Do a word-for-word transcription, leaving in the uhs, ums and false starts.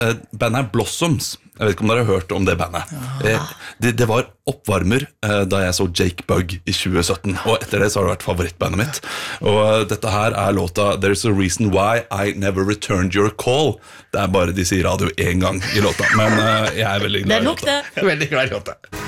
uh, bandet er Blossoms. Jeg vet ikke om dere har hørt om det bandet. Uh, det, det var oppvarmer uh, da jeg så Jake Bugg i tjue sytten, og etter det så har det vært favorittbandet mitt. Og uh, dette her er låta There's a Reason Why I Never Returned Your Call. Det er bare de sier radio en gang i låta, men uh, jeg er veldig glad i låta. Det er nok det. Veldig glad i låta.